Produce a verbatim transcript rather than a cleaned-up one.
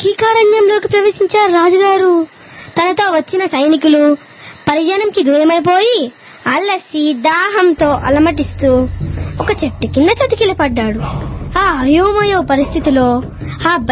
కీకారణ్యంలోకి ప్రవేశించారు రాజుగారు. తనతో వచ్చిన సైనికులు పరిజనంకి దూరమైపోయి అలసి దాహంతో అలమటిస్తూ ఒక చెట్టు కింద చతికిల పడ్డాడు. ఆ అయోమయో పరిస్థితిలో ఆ